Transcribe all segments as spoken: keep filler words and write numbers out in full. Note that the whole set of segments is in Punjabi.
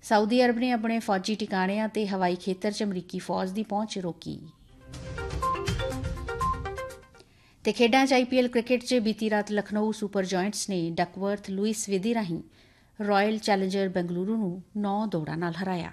ਸਾਊਦੀ ਅਰਬ ਨੇ ਆਪਣੇ ਫੌਜੀ ਟਿਕਾਣਿਆਂ ਤੇ ਹਵਾਈ ਖੇਤਰ 'ਚ ਅਮਰੀਕੀ ਫੌਜ ਦੀ ਪਹੁੰਚ ਰੋਕੀ। ਤੇ ਖੇਡਾਂ 'ਚ ਆਈ ਪੀ ਐਲ ਕ੍ਰਿਕਟ 'ਚ ਬੀਤੀ ਰਾਤ ਲਖਨਊ ਸੁਪਰ ਜੁਆਇੰਟਸ ਨੇ ਡਕਵਰਥ ਲੂਇਸ ਵਿਧੀ ਰਾਹੀਂ ਰਾਇਲ ਚੈਲੰਜਰ ਬੰਗਲੁਰੂ ਨੂੰ ਨੌ ਦੌੜਾਂ ਨਾਲ ਹਰਾਇਆ।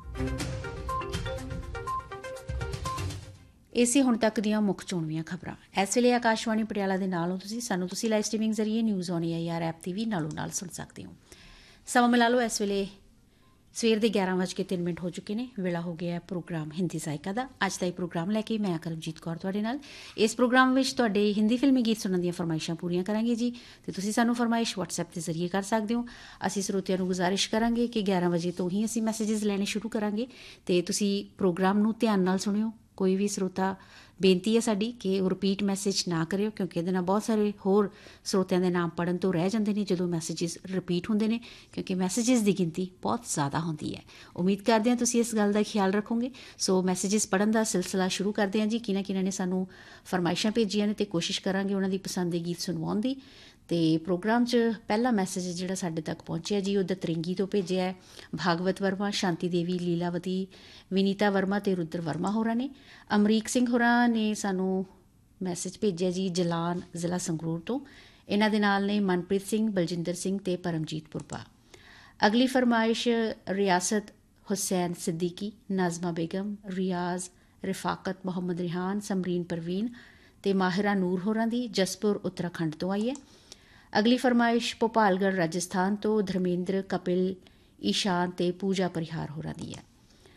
ਇਹ ਸੀ ਹੁਣ ਤੱਕ ਦੀਆਂ ਮੁੱਖ ਚੋਣਵੀਆਂ ਖਬਰਾਂ। ਇਸ ਵੇਲੇ ਆਕਾਸ਼ਵਾਣੀ ਪਟਿਆਲਾ ਦੇ ਨਾਲ ਹੋ ਤੁਸੀਂ। ਸਾਨੂੰ ਤੁਸੀਂ ਲਾਈਵ ਸਟ੍ਰੀਮਿੰਗ ਜ਼ਰੀਏ news on A I R app 'ਤੇ ਵੀ ਨਾਲੋਂ ਨਾਲ ਸੁਣ ਸਕਦੇ ਹੋ। ਸਮਾਂ ਮਿਲਾ ਲਓ, ਇਸ ਵੇਲੇ ਸਵੇਰ ਦੇ ਗਿਆਰਾਂ ਵੱਜ ਕੇ ਤਿੰਨ ਮਿੰਟ ਹੋ ਚੁੱਕੇ ਨੇ। ਵੇਲਾ ਹੋ ਗਿਆ ਪ੍ਰੋਗਰਾਮ ਹਿੰਦੀ ਸਾਇਕਾ ਦਾ। ਅੱਜ ਦਾ ਇਹ ਪ੍ਰੋਗਰਾਮ ਲੈ ਕੇ ਮੈਂ ਕਰਮਜੀਤ ਕੌਰ ਤੁਹਾਡੇ ਨਾਲ। ਇਸ ਪ੍ਰੋਗਰਾਮ ਵਿੱਚ ਤੁਹਾਡੇ ਹਿੰਦੀ ਫਿਲਮੀ ਗੀਤ ਸੁਣਨ ਦੀਆਂ ਫਰਮਾਇਸ਼ਾਂ ਪੂਰੀਆਂ ਕਰਾਂਗੇ ਜੀ, ਅਤੇ ਤੁਸੀਂ ਸਾਨੂੰ ਫਰਮਾਇਸ਼ ਵਟਸਐਪ ਦੇ ਜ਼ਰੀਏ ਕਰ ਸਕਦੇ ਹੋ। ਅਸੀਂ ਸਰੋਤਿਆਂ ਨੂੰ ਗੁਜ਼ਾਰਿਸ਼ ਕਰਾਂਗੇ ਕਿ ਗਿਆਰਾਂ ਵਜੇ ਤੋਂ ਹੀ ਅਸੀਂ ਮੈਸੇਜਿਸ ਲੈਣੇ ਸ਼ੁਰੂ ਕਰਾਂਗੇ, ਅਤੇ ਤੁਸੀਂ ਪ੍ਰੋਗਰਾਮ ਨੂੰ ਧਿਆਨ ਨਾਲ ਸੁਣਿਓ। ਕੋਈ ਵੀ ਸਰੋਤਾ ਬੇਨਤੀ ਹੈ ਸਾਡੀ ਕਿ ਉਹ ਰਿਪੀਟ ਮੈਸੇਜ ਨਾ ਕਰਿਓ, ਕਿਉਂਕਿ ਇਹਦੇ ਨਾਲ ਬਹੁਤ ਸਾਰੇ ਹੋਰ ਸਰੋਤਿਆਂ ਦੇ ਨਾਮ ਪੜ੍ਹਨ ਤੋਂ ਰਹਿ ਜਾਂਦੇ ਨੇ ਜਦੋਂ ਮੈਸੇਜਿਸ ਰਿਪੀਟ ਹੁੰਦੇ ਨੇ, ਕਿਉਂਕਿ ਮੈਸੇਜਿਸ ਦੀ ਗਿਣਤੀ ਬਹੁਤ ਜ਼ਿਆਦਾ ਹੁੰਦੀ ਹੈ। ਉਮੀਦ ਕਰਦੇ ਹਾਂ ਤੁਸੀਂ ਇਸ ਗੱਲ ਦਾ ਖਿਆਲ ਰੱਖੋਗੇ। ਸੋ ਮੈਸੇਜਿਸ ਪੜ੍ਹਨ ਦਾ ਸਿਲਸਿਲਾ ਸ਼ੁਰੂ ਕਰਦੇ ਹਾਂ ਜੀ। ਕਿਹਨਾਂ ਕਿਹਨਾਂ ਨੇ ਸਾਨੂੰ ਫਰਮਾਇਸ਼ਾਂ ਭੇਜੀਆਂ ਨੇ, ਅਤੇ ਕੋਸ਼ਿਸ਼ ਕਰਾਂਗੇ ਉਹਨਾਂ ਦੀ ਪਸੰਦ ਦੇ ਗੀਤ ਸੁਣਵਾਉਣ ਦੀ। ਅਤੇ ਪ੍ਰੋਗਰਾਮ 'ਚ ਪਹਿਲਾ ਮੈਸੇਜ ਜਿਹੜਾ ਸਾਡੇ ਤੱਕ ਪਹੁੰਚਿਆ ਜੀ, ਉਹ ਦਤਰਿੰਗੀ ਤੋਂ ਭੇਜਿਆ ਹੈ। ਭਾਗਵਤ ਵਰਮਾ, ਸ਼ਾਂਤੀ ਦੇਵੀ, ਲੀਲਾਵਤੀ, ਵਿਨੀਤਾ ਵਰਮਾ ਅਤੇ ਰੁਦਰ ਵਰਮਾ ਹੋਰਾਂ ਨੇ। ਅਮਰੀਕ ਸਿੰਘ ਹੋਰਾਂ ਨੇ ਸਾਨੂੰ ਮੈਸੇਜ ਭੇਜਿਆ ਜੀ ਜਲਾਨ, ਜ਼ਿਲ੍ਹਾ ਸੰਗਰੂਰ ਤੋਂ। ਇਹਨਾਂ ਦੇ ਨਾਲ ਨੇ ਮਨਪ੍ਰੀਤ ਸਿੰਘ, ਬਲਜਿੰਦਰ ਸਿੰਘ ਅਤੇ ਪਰਮਜੀਤ ਪੁਰਪਾ। ਅਗਲੀ ਫਰਮਾਇਸ਼ ਰਿਆਸਤ ਹੁਸੈਨ ਸਿੱਦੀਕੀ, ਨਾਜ਼ਮਾ ਬੇਗਮ, ਰਿਆਜ਼, ਰਿਫਾਕਤ ਮੁਹੰਮਦ ਰਿਹਾਨ, ਸਮਰੀਨ ਪਰਵੀਨ ਅਤੇ ਮਾਹਿਰਾ ਨੂਰ ਹੋਰਾਂ ਦੀ ਜਸਪੁਰ ਉੱਤਰਾਖੰਡ ਤੋਂ ਆਈ ਹੈ। ਅਗਲੀ ਫਰਮਾਇਸ਼ ਭੋਪਾਲਗੜ੍ਹ ਰਾਜਸਥਾਨ ਤੋਂ ਧਰਮੇਂਦਰ, ਕਪਿਲ, ਈਸ਼ਾਨ ਅਤੇ ਪੂਜਾ ਪਰਿਹਾਰ ਹੋਰਾਂ ਦੀ ਹੈ।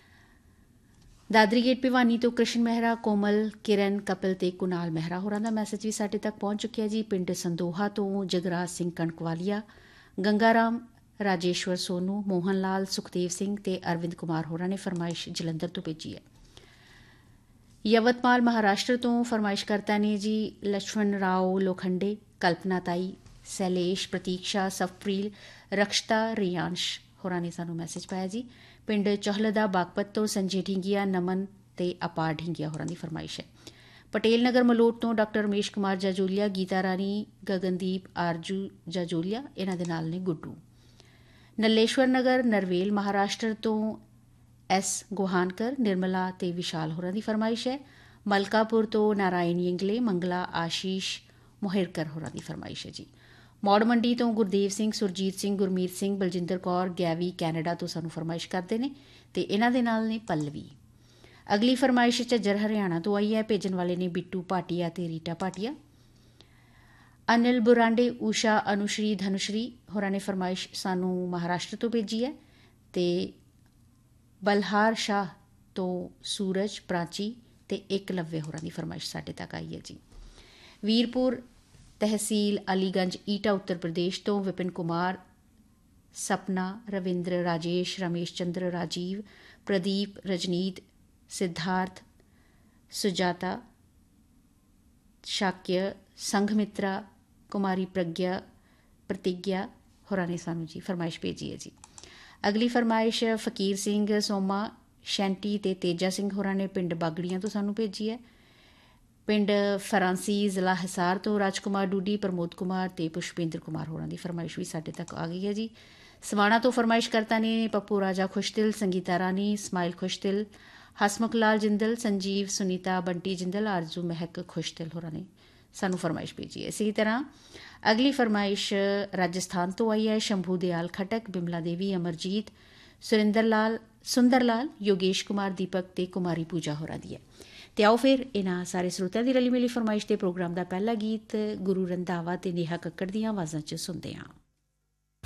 ਦਾਦਰੀ ਗੇਟ ਭਿਵਾਨੀ ਤੋਂ ਕ੍ਰਿਸ਼ਨ ਮਹਿਰਾ, ਕੋਮਲ, ਕਿਰਨ, ਕਪਿਲ ਅਤੇ ਕੁਨਾਲ ਮਹਿਰਾ ਹੋਰਾਂ ਦਾ ਮੈਸੇਜ ਵੀ ਸਾਡੇ ਤੱਕ ਪਹੁੰਚ ਚੁੱਕਿਆ ਜੀ। ਪਿੰਡ ਸੰਦੋਹਾ ਤੋਂ ਜਗਰਾਜ ਸਿੰਘ ਕਣਕਵਾਲੀਆ, ਗੰਗਾ ਰਾਮ, ਰਾਜੇਸ਼ਵਰ ਸੋਨੂ, ਮੋਹਨ ਲਾਲ, ਸੁਖਦੇਵ ਸਿੰਘ ਅਤੇ ਅਰਵਿੰਦ ਕੁਮਾਰ ਹੋਰਾਂ ਨੇ ਫਰਮਾਇਸ਼ ਜਲੰਧਰ ਤੋਂ ਭੇਜੀ ਹੈ। ਯਵਤਮਾਲ ਮਹਾਰਾਸ਼ਟਰ ਤੋਂ ਫਰਮਾਇਸ਼ ਕਰਤਾ ਨੇ ਜੀ ਲਛਮਣ ਰਾਓ ਲੋਖੰਡੇ, ਕਲਪਨਾ ਤਾਈ, ਸੈਲੇਸ਼, ਪ੍ਰਤੀਕਸ਼ਾ, ਸਫਪ੍ਰੀਲ, ਰਕਸ਼ਤਾ, ਰਿਆਂਸ਼ ਹੋਰਾਂ ਨੇ ਸਾਨੂੰ ਮੈਸੇਜ ਪਾਇਆ ਜੀ। ਪਿੰਡ ਚੋਹਲਦਾ ਬਾਗਪਤ ਤੋਂ ਸੰਜੇ ਢੀਂਗੀਆ, ਨਮਨ ਅਤੇ ਅਪਾਰ ਢੀਂਗੀਆ ਹੋਰਾਂ ਦੀ ਫਰਮਾਇਸ਼ ਹੈ। ਪਟੇਲ ਨਗਰ ਮਲੋਟ ਤੋਂ ਡਾਕਟਰ ਰਮੇਸ਼ ਕੁਮਾਰ ਜਾਜੋਲੀਆ, ਗੀਤਾ ਰਾਣੀ, ਗਗਨਦੀਪ, ਆਰਜੂ ਜਾਜੋਲੀਆ, ਇਹਨਾਂ ਦੇ ਨਾਲ ਨੇ ਗੁੱਡੂ। ਨੱਲੇਸ਼ਵਰ ਨਗਰ ਨਰਵੇਲ ਮਹਾਰਾਸ਼ਟਰ ਤੋਂ ਐਸ ਗੋਹਾਨਕਰ, ਨਿਰਮਲਾ ਅਤੇ ਵਿਸ਼ਾਲ ਹੋਰਾਂ ਦੀ ਫਰਮਾਇਸ਼ ਹੈ। ਮਲਕਾਪੁਰ ਤੋਂ ਨਾਰਾਇਣ ਯਿੰਗਲੇ, ਮੰਗਲਾ, ਆਸ਼ੀਸ਼, ਮੋਹਿਰਕਰ ਹੋਰਾਂ ਦੀ ਫਰਮਾਇਸ਼ ਹੈ ਜੀ। ਮੌੜ ਮੰਡੀ ਤੋਂ ਗੁਰਦੇਵ ਸਿੰਘ, ਸੁਰਜੀਤ ਸਿੰਘ, ਗੁਰਮੀਤ ਸਿੰਘ, ਬਲਜਿੰਦਰ ਕੌਰ, ਗੈਵੀ ਕੈਨੇਡਾ ਤੋਂ ਸਾਨੂੰ ਫਰਮਾਇਸ਼ ਕਰਦੇ ਨੇ, ਅਤੇ ਇਹਨਾਂ ਦੇ ਨਾਲ ਨੇ ਪੱਲਵੀ। ਅਗਲੀ ਫਰਮਾਇਸ਼ ਝੱਜਰ ਹਰਿਆਣਾ ਤੋਂ ਆਈ ਹੈ। ਭੇਜਣ ਵਾਲੇ ਨੇ ਬਿੱਟੂ ਭਾਟੀਆ ਅਤੇ ਰੀਟਾ ਭਾਟੀਆ। ਅਨਿਲ ਬੁਰਾਂਡੇ, ਊਸ਼ਾ, ਅਨੁਸ਼ਰੀ, ਧਨੁਸ਼ਰੀ ਹੋਰਾਂ ਨੇ ਫਰਮਾਇਸ਼ ਸਾਨੂੰ ਮਹਾਰਾਸ਼ਟਰ ਤੋਂ ਭੇਜੀ ਹੈ। ਅਤੇ ਬਲਹਾਰ ਸ਼ਾਹ ਤੋਂ ਸੂਰਜ, ਪ੍ਰਾਚੀ ਅਤੇ ਏਕਲਵਯ ਹੋਰਾਂ ਦੀ ਫਰਮਾਇਸ਼ ਸਾਡੇ ਤੱਕ ਆਈ ਹੈ ਜੀ। ਵੀਰਪੁਰ ਤਹਿਸੀਲ ਅਲੀਗੰਜ, ਈਟਾ, ਉੱਤਰ ਪ੍ਰਦੇਸ਼ ਤੋਂ ਵਿਪਿਨ ਕੁਮਾਰ, ਸਪਨਾ, ਰਵਿੰਦਰ, ਰਾਜੇਸ਼, ਰਮੇਸ਼ ਚੰਦਰ, ਰਾਜੀਵ, ਪ੍ਰਦੀਪ, ਰਜਨੀਤ, ਸਿਧਾਰਥ, ਸੁਜਾਤਾ, ਸ਼ਾਕਿਆ, ਸੰਘਮਿਤਰਾ, ਕੁਮਾਰੀ ਪ੍ਰਗਿਆ, ਪ੍ਰਤਿਗਿਆ ਹੋਰਾਂ ਨੇ ਸਾਨੂੰ ਜੀ ਫਰਮਾਇਸ਼ ਭੇਜੀ ਹੈ ਜੀ। ਅਗਲੀ ਫਰਮਾਇਸ਼ ਫਕੀਰ ਸਿੰਘ, ਸੋਮਾ, ਸ਼ੈਂਟੀ ਅਤੇ ਤੇਜਾ ਸਿੰਘ ਹੋਰਾਂ ਨੇ ਪਿੰਡ ਬਾਗੜੀਆਂ ਤੋਂ ਸਾਨੂੰ ਭੇਜੀ ਹੈ। ਪਿੰਡ ਫਰਾਂਸੀ, ਜ਼ਿਲ੍ਹਾ ਹਿਸਾਰ ਤੋਂ ਰਾਜਕੁਮਾਰ ਡੂਡੀ, ਪ੍ਰਮੋਦ ਕੁਮਾਰ ਅਤੇ ਪੁਸ਼ਪਿੰਦਰ ਕੁਮਾਰ ਹੋਰਾਂ ਦੀ ਫਰਮਾਇਸ਼ ਵੀ ਸਾਡੇ ਤੱਕ ਆ ਗਈ ਹੈ ਜੀ। ਸਵਾਣਾ ਤੋਂ ਫਰਮਾਇਸ਼ ਕਰਤਾ ਨੇ ਪੱਪੂ ਰਾਜਾ ਖੁਸ਼ਦਿਲ, ਸੰਗੀਤਾ ਰਾਣੀ, ਇਸਮਾਇਲ ਖੁਸ਼ਦਿਲ, ਹਸਮੁਖ ਲਾਲ ਜਿੰਦਲ, ਸੰਜੀਵ, ਸੁਨੀਤਾ, ਬੰਟੀ ਜਿੰਦਲ, ਆਰਜ਼ੂ ਮਹਿਕ ਖੁਸ਼ਦਿਲ ਹੋਰਾਂ ਨੇ ਸਾਨੂੰ ਫਰਮਾਇਸ਼ ਭੇਜੀ ਹੈ। ਇਸੇ ਤਰ੍ਹਾਂ ਅਗਲੀ ਫਰਮਾਇਸ਼ ਰਾਜਸਥਾਨ ਤੋਂ ਆਈ ਹੈ। ਸ਼ੰਭੂ ਦਿਆਲ ਖਟਕ, ਬਿਮਲਾ ਦੇਵੀ, ਅਮਰਜੀਤ, ਸੁਰਿੰਦਰ ਲਾਲ, ਸੁੰਦਰ ਲਾਲ, ਯੋਗੇਸ਼ ਕੁਮਾਰ, ਦੀਪਕ ਅਤੇ ਕੁਮਾਰੀ ਪੂਜਾ ਹੋਰਾਂ ਦੀ ਹੈ। ਅਤੇ ਆਓ ਫਿਰ ਇਹਨਾਂ ਸਾਰੇ ਸਰੋਤਿਆਂ ਦੀ ਰਲੀ ਮਿਲੀ ਫਰਮਾਇਸ਼ ਦੇ ਪ੍ਰੋਗਰਾਮ ਦਾ ਪਹਿਲਾ ਗੀਤ ਗੁਰੂ ਰੰਧਾਵਾ ਅਤੇ ਨੇਹਾ ਕੱਕੜ ਦੀਆਂ ਆਵਾਜ਼ਾਂ 'ਚ ਸੁਣਦੇ ਹਾਂ।